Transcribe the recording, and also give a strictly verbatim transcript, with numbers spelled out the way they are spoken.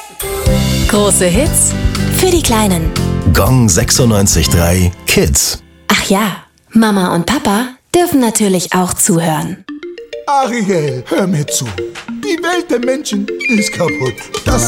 Große Hits für die Kleinen. Gong sechsundneunzig Komma drei Kids. Ach ja, Mama und Papa dürfen natürlich auch zuhören. Ariel, hör mir zu. Die Welt der Menschen ist kaputt. Das